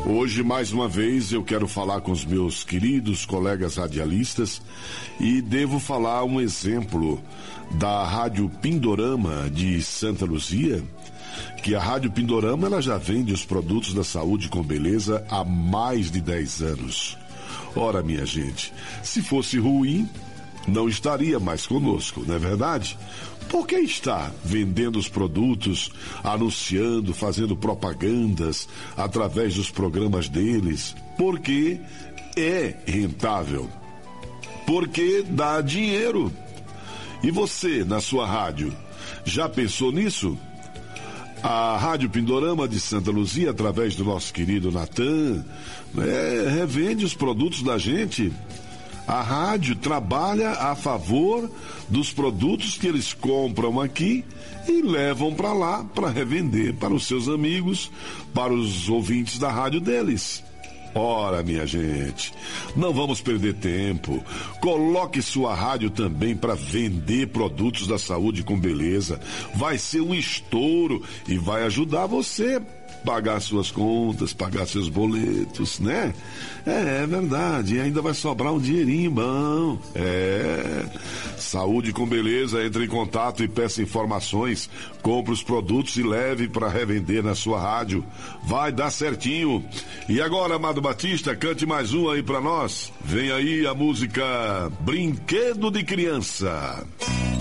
Hoje, mais uma vez, eu quero falar com os meus queridos colegas radialistas e devo falar um exemplo da Rádio Pindorama de Santa Luzia, que a Rádio Pindorama ela já vende os produtos da saúde com beleza há mais de 10 anos. Ora, minha gente, se fosse ruim, não estaria mais conosco, não é verdade? Por que está vendendo os produtos, anunciando, fazendo propagandas através dos programas deles? Porque é rentável. Porque dá dinheiro. E você, na sua rádio, já pensou nisso? A Rádio Pindorama de Santa Luzia, através do nosso querido Natan, revende os produtos da gente. A rádio trabalha a favor dos produtos que eles compram aqui e levam para lá para revender para os seus amigos, para os ouvintes da rádio deles. Ora, minha gente, não vamos perder tempo. Coloque sua rádio também para vender produtos da saúde com beleza. Vai ser um estouro e vai ajudar você pagar suas contas, pagar seus boletos, né? É verdade, e ainda vai sobrar um dinheirinho bom. Saúde com beleza, entre em contato e peça informações, compre os produtos e leve para revender na sua rádio. Vai dar certinho. E agora, Amado Batista, cante mais um aí para nós. Vem aí a música Brinquedo de Criança.